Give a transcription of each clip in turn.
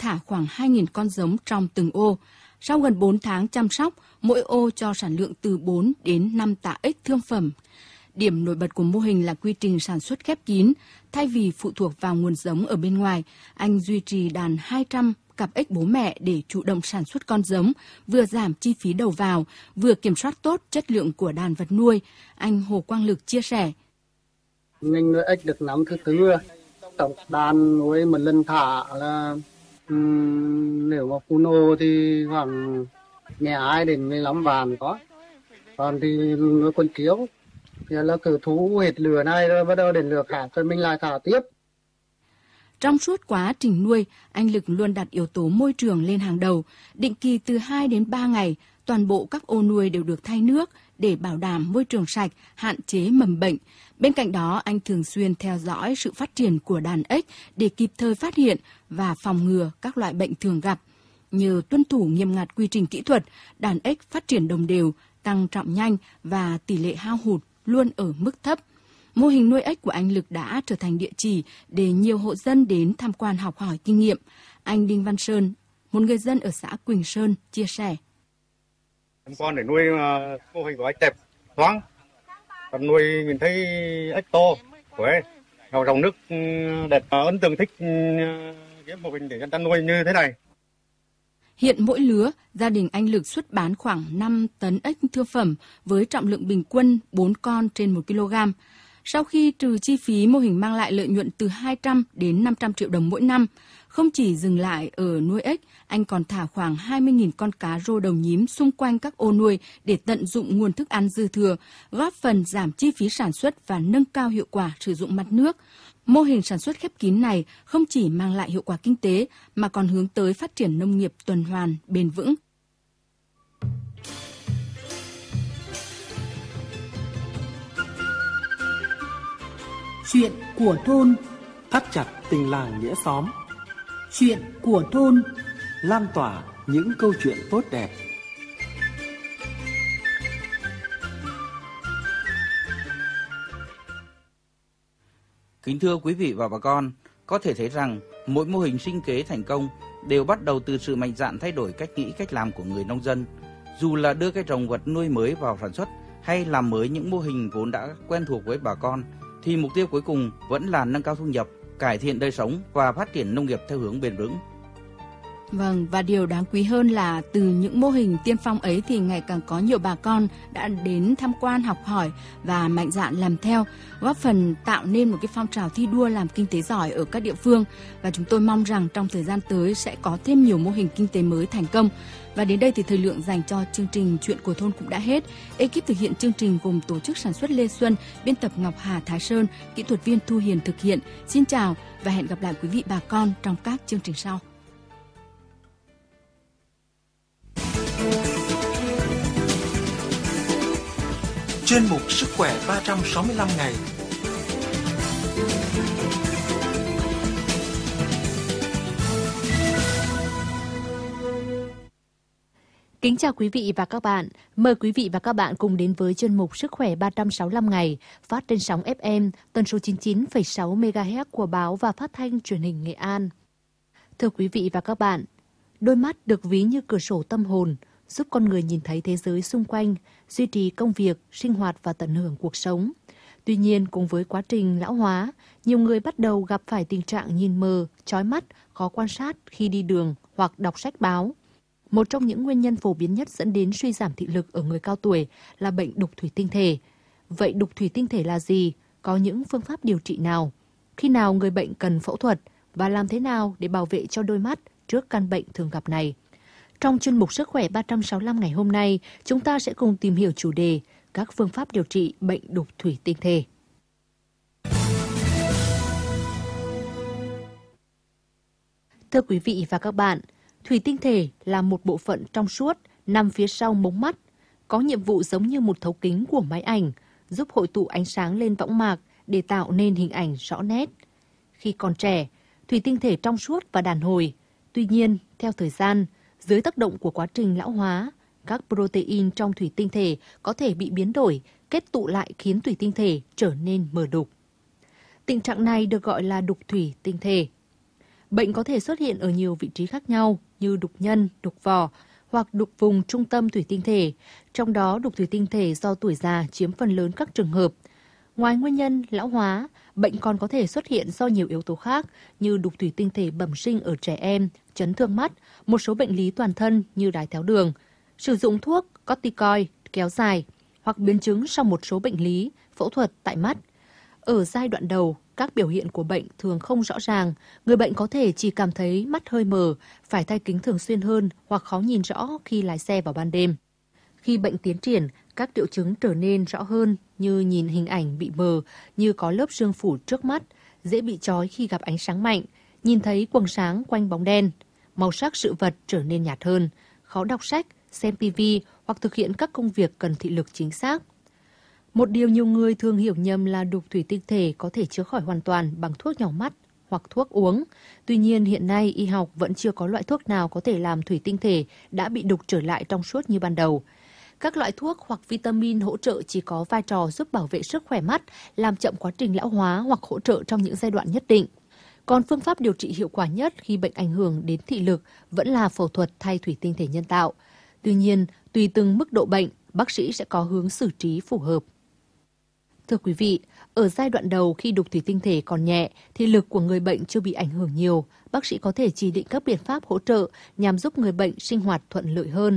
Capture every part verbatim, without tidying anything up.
thả khoảng hai nghìn con giống trong từng ô. Sau gần bốn tháng chăm sóc, mỗi ô cho sản lượng từ bốn đến năm tạ ếch thương phẩm. Điểm nổi bật của mô hình là quy trình sản xuất khép kín. Thay vì phụ thuộc vào nguồn giống ở bên ngoài, anh duy trì đàn hai trăm cặp ếch bố mẹ để chủ động sản xuất con giống, vừa giảm chi phí đầu vào, vừa kiểm soát tốt chất lượng của đàn vật nuôi. Anh Hồ Quang Lực chia sẻ. Mình nuôi ếch được năm thứ tư rồi. Tổng đàn nuôi một lần thả là um, nếu mà phun ô thì khoảng mười hai đến mười lăm vạn có. Còn thì nuôi con chiếu thì là cứ thú hết lửa này rồi bắt đầu đến lửa khác rồi mình lại thả tiếp. Trong suốt quá trình nuôi, anh Lực luôn đặt yếu tố môi trường lên hàng đầu. Định kỳ từ hai đến ba ngày, toàn bộ các ô nuôi đều được thay nước để bảo đảm môi trường sạch, hạn chế mầm bệnh. Bên cạnh đó, anh thường xuyên theo dõi sự phát triển của đàn ếch để kịp thời phát hiện và phòng ngừa các loại bệnh thường gặp. Nhờ tuân thủ nghiêm ngặt quy trình kỹ thuật, đàn ếch phát triển đồng đều, tăng trọng nhanh và tỷ lệ hao hụt luôn ở mức thấp. Mô hình nuôi ếch của anh Lực đã trở thành địa chỉ để nhiều hộ dân đến tham quan học hỏi kinh nghiệm. Anh Đinh Văn Sơn, một người dân ở xã Quỳnh Sơn, chia sẻ. Tham quan để nuôi mô hình của ếch đẹp, thoáng. Còn nuôi mình thấy ếch to, khỏe, vào dòng nước đẹp, ấn tượng thích cái mô hình để nhân dân nuôi như thế này. Hiện mỗi lứa, gia đình anh Lực xuất bán khoảng năm tấn ếch thương phẩm với trọng lượng bình quân bốn con trên một ki lô gam. Sau khi trừ chi phí, mô hình mang lại lợi nhuận từ hai trăm đến năm trăm triệu đồng mỗi năm. Không chỉ dừng lại ở nuôi ếch, anh còn thả khoảng hai mươi nghìn con cá rô đầu nhím xung quanh các ô nuôi để tận dụng nguồn thức ăn dư thừa, góp phần giảm chi phí sản xuất và nâng cao hiệu quả sử dụng mặt nước. Mô hình sản xuất khép kín này không chỉ mang lại hiệu quả kinh tế mà còn hướng tới phát triển nông nghiệp tuần hoàn, bền vững. Chuyện của thôn, thắt chặt tình làng nghĩa xóm. Chuyện của thôn, lan tỏa những câu chuyện tốt đẹp. Kính thưa quý vị và bà con, có thể thấy rằng mỗi mô hình sinh kế thành công đều bắt đầu từ sự mạnh dạn thay đổi cách nghĩ, cách làm của người nông dân. Dù là đưa cây trồng vật nuôi mới vào sản xuất hay làm mới những mô hình vốn đã quen thuộc với bà con, thì mục tiêu cuối cùng vẫn là nâng cao thu nhập, cải thiện đời sống và phát triển nông nghiệp theo hướng bền vững. Vâng, và điều đáng quý hơn là từ những mô hình tiên phong ấy thì ngày càng có nhiều bà con đã đến tham quan, học hỏi và mạnh dạn làm theo, góp phần tạo nên một cái phong trào thi đua làm kinh tế giỏi ở các địa phương. Và chúng tôi mong rằng trong thời gian tới sẽ có thêm nhiều mô hình kinh tế mới thành công. Và đến đây thì thời lượng dành cho chương trình Chuyện của thôn cũng đã hết. Ekip thực hiện chương trình gồm tổ chức sản xuất Lê Xuân, biên tập Ngọc Hà, Thái Sơn, kỹ thuật viên Thu Hiền thực hiện. Xin chào và hẹn gặp lại quý vị bà con trong các chương trình sau. Chuyên mục Sức khỏe ba trăm sáu mươi lăm ngày. Kính chào quý vị và các bạn. Mời quý vị và các bạn cùng đến với chuyên mục Sức khỏe ba trăm sáu mươi lăm ngày phát trên sóng ép em tần số chín mươi chín phẩy sáu mê ga héc của báo và phát thanh truyền hình Nghệ An. Thưa quý vị và các bạn, đôi mắt được ví như cửa sổ tâm hồn, giúp con người nhìn thấy thế giới xung quanh, duy trì công việc, sinh hoạt và tận hưởng cuộc sống. Tuy nhiên, cùng với quá trình lão hóa, nhiều người bắt đầu gặp phải tình trạng nhìn mờ, chói mắt, khó quan sát khi đi đường hoặc đọc sách báo. Một trong những nguyên nhân phổ biến nhất dẫn đến suy giảm thị lực ở người cao tuổi là bệnh đục thủy tinh thể. Vậy đục thủy tinh thể là gì? Có những phương pháp điều trị nào? Khi nào người bệnh cần phẫu thuật? Và làm thế nào để bảo vệ cho đôi mắt trước căn bệnh thường gặp này? Trong chuyên mục Sức khỏe ba trăm sáu mươi lăm ngày hôm nay, chúng ta sẽ cùng tìm hiểu chủ đề các phương pháp điều trị bệnh đục thủy tinh thể. Thưa quý vị và các bạn, thủy tinh thể là một bộ phận trong suốt nằm phía sau mống mắt, có nhiệm vụ giống như một thấu kính của máy ảnh, giúp hội tụ ánh sáng lên võng mạc để tạo nên hình ảnh rõ nét. Khi còn trẻ, thủy tinh thể trong suốt và đàn hồi. Tuy nhiên, theo thời gian, dưới tác động của quá trình lão hóa, các protein trong thủy tinh thể có thể bị biến đổi, kết tụ lại khiến thủy tinh thể trở nên mờ đục. Tình trạng này được gọi là đục thủy tinh thể. Bệnh có thể xuất hiện ở nhiều vị trí khác nhau như đục nhân, đục vỏ hoặc đục vùng trung tâm thủy tinh thể, trong đó đục thủy tinh thể do tuổi già chiếm phần lớn các trường hợp. Ngoài nguyên nhân lão hóa, bệnh còn có thể xuất hiện do nhiều yếu tố khác như đục thủy tinh thể bẩm sinh ở trẻ em, chấn thương mắt, một số bệnh lý toàn thân như đái tháo đường, sử dụng thuốc corticoid kéo dài hoặc biến chứng sau một số bệnh lý, phẫu thuật tại mắt. Ở giai đoạn đầu, các biểu hiện của bệnh thường không rõ ràng, người bệnh có thể chỉ cảm thấy mắt hơi mờ, phải thay kính thường xuyên hơn hoặc khó nhìn rõ khi lái xe vào ban đêm. Khi bệnh tiến triển, các triệu chứng trở nên rõ hơn như nhìn hình ảnh bị mờ, như có lớp sương phủ trước mắt, dễ bị chói khi gặp ánh sáng mạnh, nhìn thấy quầng sáng quanh bóng đen, màu sắc sự vật trở nên nhạt hơn, khó đọc sách, xem ti vi hoặc thực hiện các công việc cần thị lực chính xác. Một điều nhiều người thường hiểu nhầm là đục thủy tinh thể có thể chữa khỏi hoàn toàn bằng thuốc nhỏ mắt hoặc thuốc uống. Tuy nhiên, hiện nay y học vẫn chưa có loại thuốc nào có thể làm thủy tinh thể đã bị đục trở lại trong suốt như ban đầu. Các loại thuốc hoặc vitamin hỗ trợ chỉ có vai trò giúp bảo vệ sức khỏe mắt, làm chậm quá trình lão hóa hoặc hỗ trợ trong những giai đoạn nhất định. Còn phương pháp điều trị hiệu quả nhất khi bệnh ảnh hưởng đến thị lực vẫn là phẫu thuật thay thủy tinh thể nhân tạo. Tuy nhiên, tùy từng mức độ bệnh, bác sĩ sẽ có hướng xử trí phù hợp. Thưa quý vị, ở giai đoạn đầu khi đục thủy tinh thể còn nhẹ, thị lực của người bệnh chưa bị ảnh hưởng nhiều, bác sĩ có thể chỉ định các biện pháp hỗ trợ nhằm giúp người bệnh sinh hoạt thuận lợi hơn.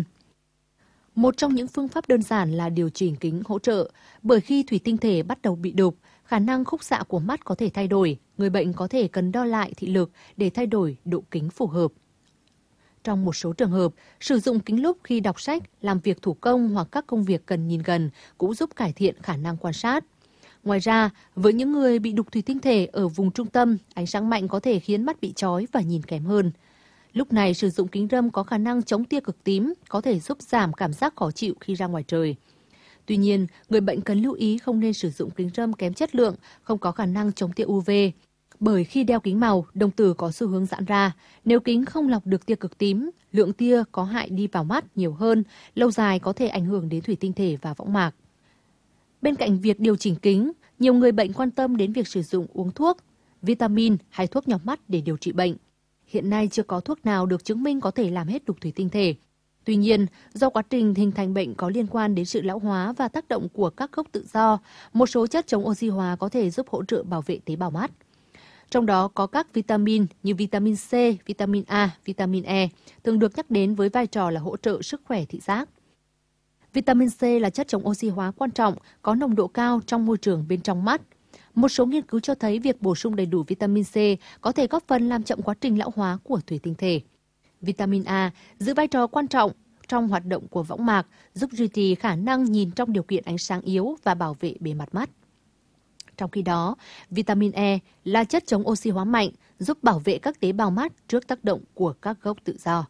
Một trong những phương pháp đơn giản là điều chỉnh kính hỗ trợ, bởi khi thủy tinh thể bắt đầu bị đục, khả năng khúc xạ của mắt có thể thay đổi, người bệnh có thể cần đo lại thị lực để thay đổi độ kính phù hợp. Trong một số trường hợp, sử dụng kính lúp khi đọc sách, làm việc thủ công hoặc các công việc cần nhìn gần cũng giúp cải thiện khả năng quan sát. Ngoài ra, với những người bị đục thủy tinh thể ở vùng trung tâm, ánh sáng mạnh có thể khiến mắt bị chói và nhìn kém hơn. Lúc này, sử dụng kính râm có khả năng chống tia cực tím, có thể giúp giảm cảm giác khó chịu khi ra ngoài trời. Tuy nhiên, người bệnh cần lưu ý không nên sử dụng kính râm kém chất lượng, không có khả năng chống tia u vê. Bởi khi đeo kính màu, đồng tử có xu hướng giãn ra. Nếu kính không lọc được tia cực tím, lượng tia có hại đi vào mắt nhiều hơn, lâu dài có thể ảnh hưởng đến thủy tinh thể và võng mạc. Bên cạnh việc điều chỉnh kính, nhiều người bệnh quan tâm đến việc sử dụng uống thuốc, vitamin hay thuốc nhỏ mắt để điều trị bệnh. Hiện nay chưa có thuốc nào được chứng minh có thể làm hết đục thủy tinh thể. Tuy nhiên, do quá trình hình thành bệnh có liên quan đến sự lão hóa và tác động của các gốc tự do, một số chất chống oxy hóa có thể giúp hỗ trợ bảo vệ tế bào mắt. Trong đó có các vitamin như vitamin C, vitamin A, vitamin E, thường được nhắc đến với vai trò là hỗ trợ sức khỏe thị giác. Vitamin C là chất chống oxy hóa quan trọng, có nồng độ cao trong môi trường bên trong mắt. Một số nghiên cứu cho thấy việc bổ sung đầy đủ vitamin C có thể góp phần làm chậm quá trình lão hóa của thủy tinh thể. Vitamin A giữ vai trò quan trọng trong hoạt động của võng mạc, giúp duy trì khả năng nhìn trong điều kiện ánh sáng yếu và bảo vệ bề mặt mắt. Trong khi đó, vitamin E là chất chống oxy hóa mạnh, giúp bảo vệ các tế bào mắt trước tác động của các gốc tự do.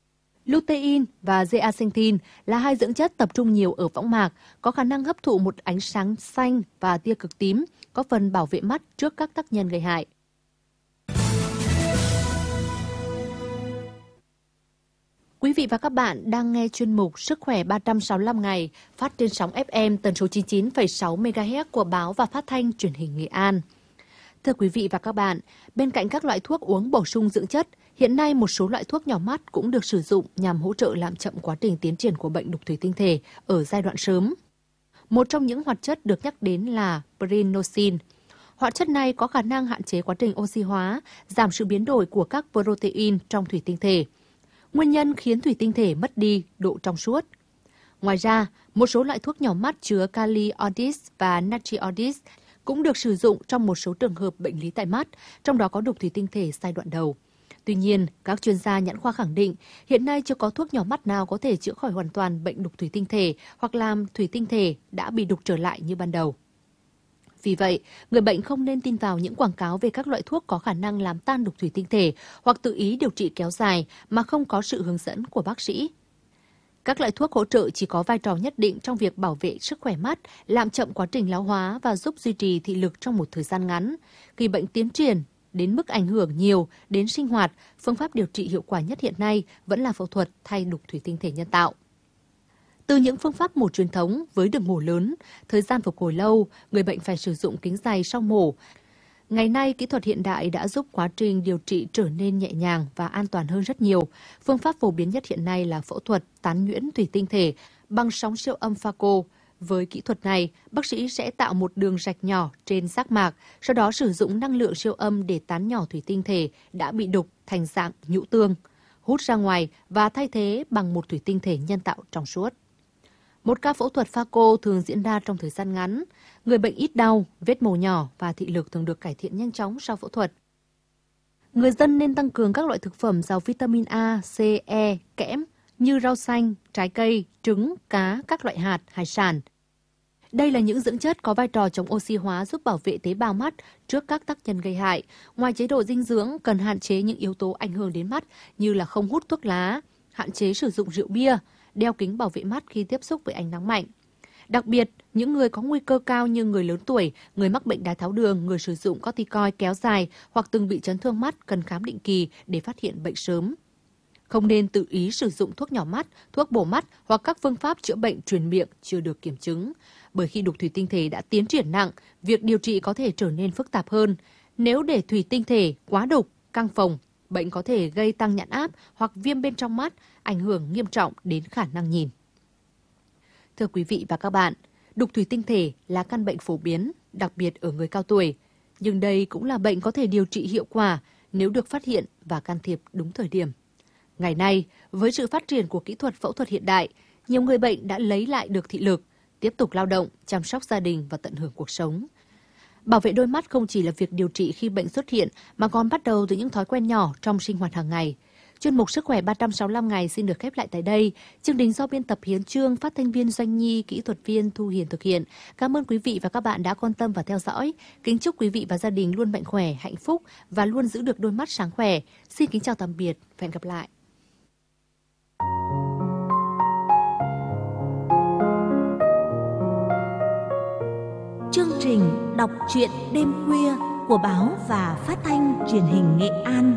Lutein và zeaxanthin là hai dưỡng chất tập trung nhiều ở võng mạc, có khả năng hấp thụ một ánh sáng xanh và tia cực tím, có phần bảo vệ mắt trước các tác nhân gây hại. Quý vị và các bạn đang nghe chuyên mục Sức khỏe ba trăm sáu mươi lăm ngày phát trên sóng ép em tần số chín mươi chín phẩy sáu mê ga héc của Báo và Phát thanh Truyền hình Nghệ An. Thưa quý vị và các bạn, bên cạnh các loại thuốc uống bổ sung dưỡng chất, hiện nay một số loại thuốc nhỏ mắt cũng được sử dụng nhằm hỗ trợ làm chậm quá trình tiến triển của bệnh đục thủy tinh thể ở giai đoạn sớm. Một trong những hoạt chất được nhắc đến là Brinosine. Hoạt chất này có khả năng hạn chế quá trình oxy hóa, giảm sự biến đổi của các protein trong thủy tinh thể. Nguyên nhân khiến thủy tinh thể mất đi độ trong suốt. Ngoài ra, một số loại thuốc nhỏ mắt chứa kali iodide và natri iodide cũng được sử dụng trong một số trường hợp bệnh lý tại mắt, trong đó có đục thủy tinh thể giai đoạn đầu. Tuy nhiên, các chuyên gia nhãn khoa khẳng định hiện nay chưa có thuốc nhỏ mắt nào có thể chữa khỏi hoàn toàn bệnh đục thủy tinh thể hoặc làm thủy tinh thể đã bị đục trở lại như ban đầu. Vì vậy, người bệnh không nên tin vào những quảng cáo về các loại thuốc có khả năng làm tan đục thủy tinh thể hoặc tự ý điều trị kéo dài mà không có sự hướng dẫn của bác sĩ. Các loại thuốc hỗ trợ chỉ có vai trò nhất định trong việc bảo vệ sức khỏe mắt, làm chậm quá trình lão hóa và giúp duy trì thị lực trong một thời gian ngắn. Khi bệnh tiến triển đến mức ảnh hưởng nhiều đến sinh hoạt, phương pháp điều trị hiệu quả nhất hiện nay vẫn là phẫu thuật thay đục thủy tinh thể nhân tạo. Từ những phương pháp mổ truyền thống với đường mổ lớn, thời gian phục hồi lâu, người bệnh phải sử dụng kính dày sau mổ. Ngày nay, kỹ thuật hiện đại đã giúp quá trình điều trị trở nên nhẹ nhàng và an toàn hơn rất nhiều. Phương pháp phổ biến nhất hiện nay là phẫu thuật tán nhuyễn thủy tinh thể bằng sóng siêu âm pha cô. Với kỹ thuật này, bác sĩ sẽ tạo một đường rạch nhỏ trên giác mạc, sau đó sử dụng năng lượng siêu âm để tán nhỏ thủy tinh thể đã bị đục thành dạng nhũ tương, hút ra ngoài và thay thế bằng một thủy tinh thể nhân tạo trong suốt. Một ca phẫu thuật pha cô thường diễn ra trong thời gian ngắn. Người bệnh ít đau, vết mổ nhỏ và thị lực thường được cải thiện nhanh chóng sau phẫu thuật. Người dân nên tăng cường các loại thực phẩm giàu vitamin A, C, E, kẽm như rau xanh, trái cây, trứng, cá, các loại hạt, hải sản. Đây là những dưỡng chất có vai trò chống oxy hóa giúp bảo vệ tế bào mắt trước các tác nhân gây hại. Ngoài chế độ dinh dưỡng, cần hạn chế những yếu tố ảnh hưởng đến mắt như là không hút thuốc lá, hạn chế sử dụng rượu bia, đeo kính bảo vệ mắt khi tiếp xúc với ánh nắng mạnh. Đặc biệt, những người có nguy cơ cao như người lớn tuổi, người mắc bệnh đái tháo đường, người sử dụng corticoid kéo dài hoặc từng bị chấn thương mắt cần khám định kỳ để phát hiện bệnh sớm. Không nên tự ý sử dụng thuốc nhỏ mắt, thuốc bổ mắt hoặc các phương pháp chữa bệnh truyền miệng chưa được kiểm chứng. Bởi khi đục thủy tinh thể đã tiến triển nặng, việc điều trị có thể trở nên phức tạp hơn. Nếu để thủy tinh thể quá đục, căng phồng, bệnh có thể gây tăng nhãn áp hoặc viêm bên trong mắt, ảnh hưởng nghiêm trọng đến khả năng nhìn. Thưa quý vị và các bạn, đục thủy tinh thể là căn bệnh phổ biến, đặc biệt ở người cao tuổi. Nhưng đây cũng là bệnh có thể điều trị hiệu quả nếu được phát hiện và can thiệp đúng thời điểm. Ngày nay, với sự phát triển của kỹ thuật phẫu thuật hiện đại, nhiều người bệnh đã lấy lại được thị lực, tiếp tục lao động, chăm sóc gia đình và tận hưởng cuộc sống. Bảo vệ đôi mắt không chỉ là việc điều trị khi bệnh xuất hiện mà còn bắt đầu từ những thói quen nhỏ trong sinh hoạt hàng ngày. Chuyên mục Sức khỏe ba trăm sáu mươi lăm ngày xin được khép lại tại đây. Chương trình do biên tập Hiến Chương, phát thanh viên Doanh Nhi, kỹ thuật viên Thu Hiền thực hiện. Cảm ơn quý vị và các bạn đã quan tâm và theo dõi. Kính chúc quý vị và gia đình luôn mạnh khỏe, hạnh phúc và luôn giữ được đôi mắt sáng khỏe. Xin kính chào tạm biệt và hẹn gặp lại. Chương trình đọc truyện đêm khuya của báo và phát thanh truyền hình Nghệ An.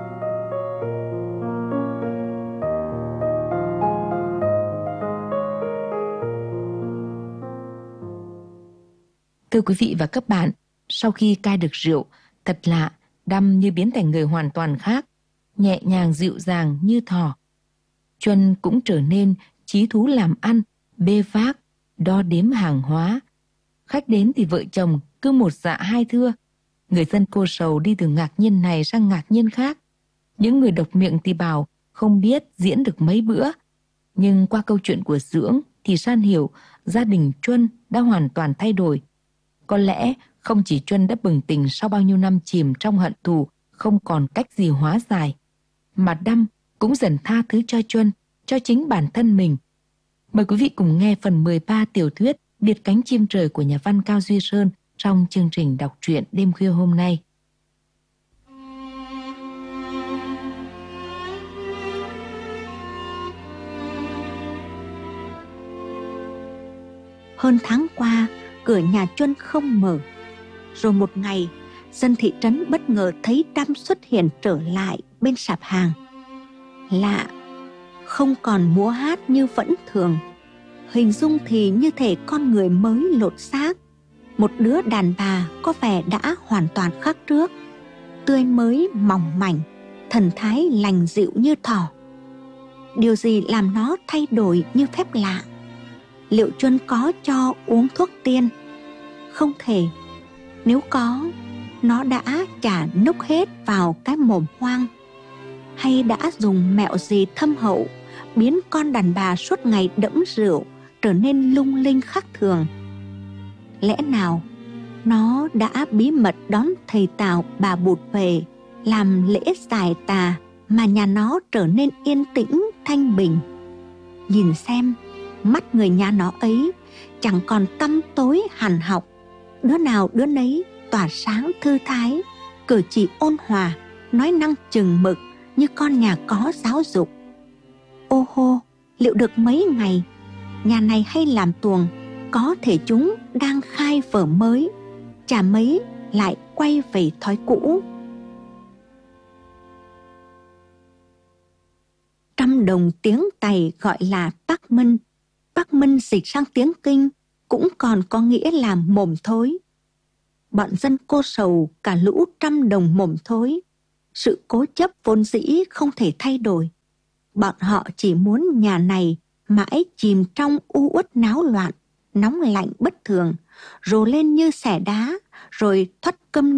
Thưa quý vị và các bạn, sau khi cai được rượu, thật lạ, Đăm như biến thành người hoàn toàn khác, nhẹ nhàng dịu dàng như thỏ. Chuân cũng trở nên chí thú làm ăn, bê vác, đo đếm hàng hóa. Khách đến thì vợ chồng cứ một dạ hai thưa. Người dân Cô Sầu đi từ ngạc nhiên này sang ngạc nhiên khác. Những người độc miệng thì bảo không biết diễn được mấy bữa. Nhưng qua câu chuyện của Dưỡng thì San hiểu gia đình Chuân đã hoàn toàn thay đổi. Có lẽ không chỉ Chuân đã bừng tỉnh sau bao nhiêu năm chìm trong hận thù, không còn cách gì hóa giải, mà Đăm cũng dần tha thứ cho Chuân, cho chính bản thân mình. Mời quý vị cùng nghe phần mười ba tiểu thuyết Biệt cánh chim trời của nhà văn Cao Duy Sơn trong chương trình đọc truyện đêm khuya hôm nay. Hơn tháng qua, cửa nhà Chuân không mở. Rồi một ngày, dân thị trấn bất ngờ thấy Đăm xuất hiện trở lại bên sạp hàng. Lạ, không còn múa hát như vẫn thường. Hình dung thì như thể con người mới lột xác. Một đứa đàn bà có vẻ đã hoàn toàn khác trước, tươi mới mỏng mảnh, thần thái lành dịu như thỏ. Điều gì làm nó thay đổi như phép lạ? Liệu Chuân có cho uống thuốc tiên? Không thể. Nếu có, nó đã chả nốc hết vào cái mồm hoang. Hay đã dùng mẹo gì thâm hậu biến con đàn bà suốt ngày đẫm rượu trở nên lung linh khác thường? Lẽ nào nó đã bí mật đón thầy Tào bà Bụt về làm lễ giải tà mà nhà nó trở nên yên tĩnh thanh bình? Nhìn xem, mắt người nhà nó ấy chẳng còn tăm tối hằn học, đứa nào đứa nấy tỏa sáng thư thái, cử chỉ ôn hòa, nói năng chừng mực như con nhà có giáo dục. Ô hô, liệu được mấy ngày, nhà này hay làm tuồng, có thể chúng đang khai vở mới, chả mấy lại quay về thói cũ. Trăm đồng tiếng Tày gọi là Bắc Minh. Bắc Minh dịch sang tiếng Kinh cũng còn có nghĩa là mồm thối. Bọn dân cô sầu cả lũ trăm đồng mồm thối. Sự cố chấp vốn dĩ không thể thay đổi. Bọn họ chỉ muốn nhà này mãi chìm trong u uất náo loạn, nóng lạnh bất thường, rồ lên như xẻ đá, rồi thoắt câm